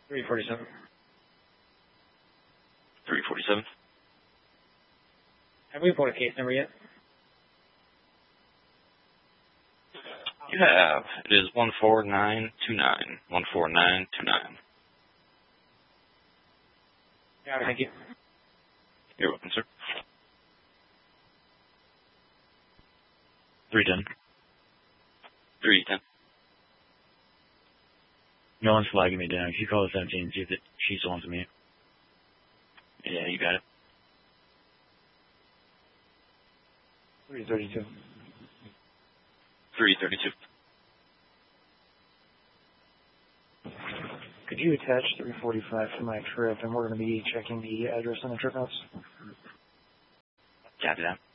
347. 347. Have we pulled a case number yet? You have. It is 14929. 14929. Yeah, thank you. You're welcome, sir. 310. 310. No one's flagging me down. Can you call the 17 and see if she still wants me? Yeah, you got it. 332. 332. Could you attach 345 to my trip, and we're going to be checking the address on the trip notes? Copy that.